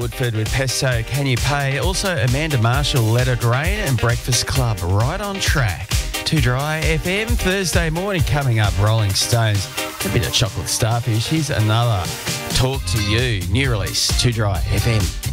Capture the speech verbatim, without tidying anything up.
Woodford with Pesto, Can You Pay? Also, Amanda Marshall, Let It Rain, and Breakfast Club, Right on Track. Too Dry F M, Thursday morning coming up, Rolling Stones. A bit of Chocolate Starfish. Here's another Talk to You, new release, Too Dry F M.